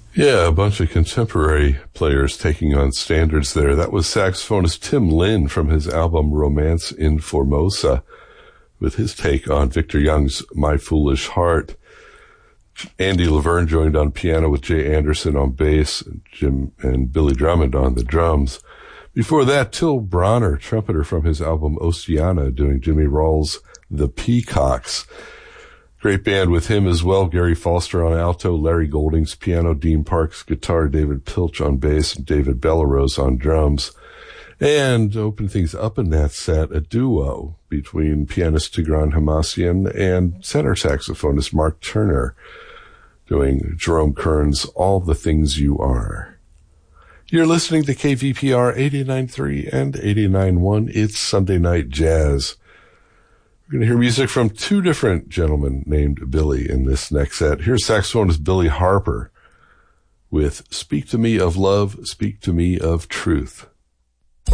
Yeah, a bunch of contemporary players taking on standards there. That was saxophonist Tim Lynn from his album Romance in Formosa with his take on Victor Young's My Foolish Heart. Andy Laverne joined on piano with Jay Anderson on bass, Jim and Billy Drummond on the drums. Before that, Till Bronner, trumpeter from his album Oceana, doing Jimmy Rawls' The Peacocks. Great band with him as well. Gary Foster on alto, Larry Goldings piano, Dean Parks guitar, David Pilch on bass, and David Bellerose on drums. And to open things up in that set, a duo between pianist Tigran Hamasyan and tenor saxophonist Mark Turner, doing Jerome Kern's All the Things You Are. You're listening to KVPR 89.3 and 89.1. It's Sunday Night Jazz. We're going to hear music from two different gentlemen named Billy in this next set. Here's saxophonist Billy Harper with Speak to Me of Love, Speak to Me of Truth.